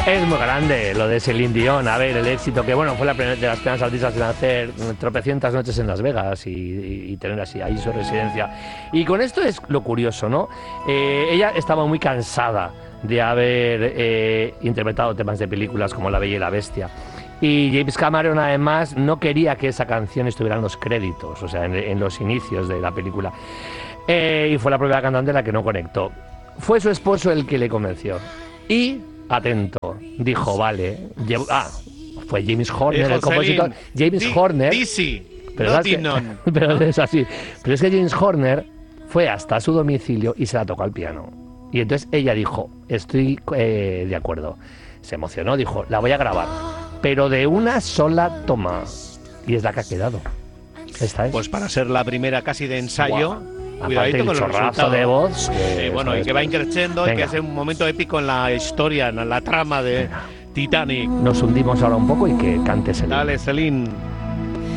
Es muy grande lo de Celine Dion. A ver, el éxito que, bueno, fue la primera de las primeras artistas en hacer tropecientas noches en Las Vegas y tener así ahí su residencia. Y con esto es lo curioso, ¿no? Ella estaba muy cansada de haber interpretado temas de películas como La Bella y la Bestia. Y James Cameron, además, no quería que esa canción estuviera en los créditos, o sea, en los inicios de la película. Y fue la propia cantante la que no conectó. Fue su esposo el que le convenció. Y, atento, dijo, vale, fue James Horner, el compositor. James Horner. Pero es así. Pero es que James Horner fue hasta su domicilio y se la tocó al piano. Y entonces ella dijo, estoy de acuerdo. Se emocionó, dijo, la voy a grabar, pero de una sola toma. Y es la que ha quedado. Esta es. Pues para ser la primera casi de ensayo. Wow. Cuidadito el con el chorrazo resultado de voz. Bueno, y que va increciendo y que es un momento épico en la historia, en la trama de Titanic. Nos hundimos ahora un poco y que cante Celine. Dale, Celine.